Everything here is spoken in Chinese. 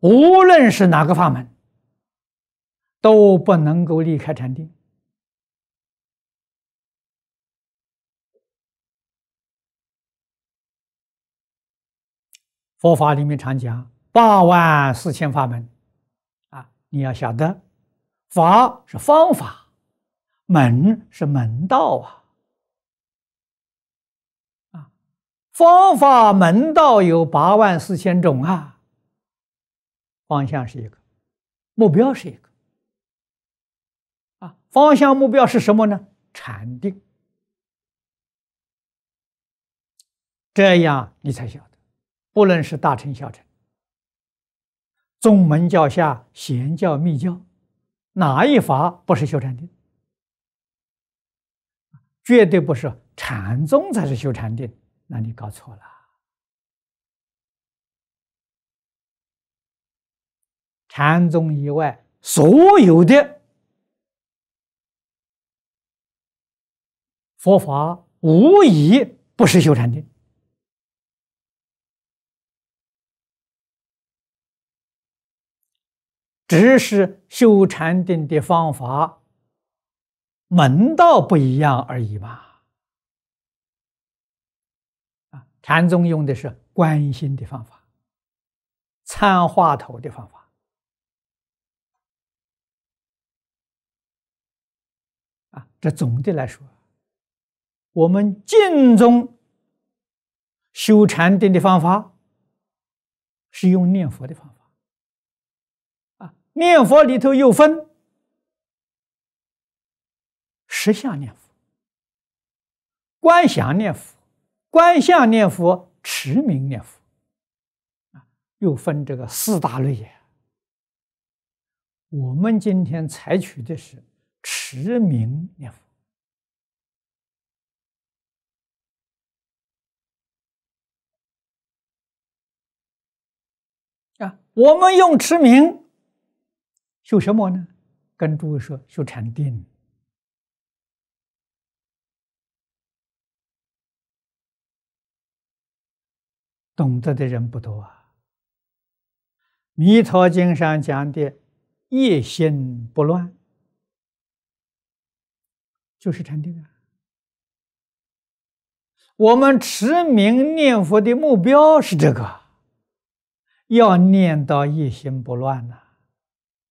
无论是哪个法门，都不能够离开禅定。佛法里面常讲84000法门你要晓得，法是方法，门是门道方法门道有84000种方向是一个，目标是一个方向目标是什么呢？禅定。这样你才晓得，不论是大乘小乘、宗门教下、显教密教，哪一法不是修禅定？绝对不是禅宗才是修禅定，那你搞错了。禅宗以外所有的佛法无疑不是修禅定，只是修禅定的方法门道不一样而已嘛。禅宗用的是观心的方法，参话头的方法这总的来说，我们净宗修禅定的方法是用念佛的方法念佛里头又分实相念佛、观想念佛、观相念佛、持名念佛又分这个4大类也。我们今天采取的是持名念佛我们用持名修什么呢？跟诸位说，修禅定。懂得的人不多弥陀经上讲的业心不乱，就是禅定我们持名念佛的目标是这个，要念到业心不乱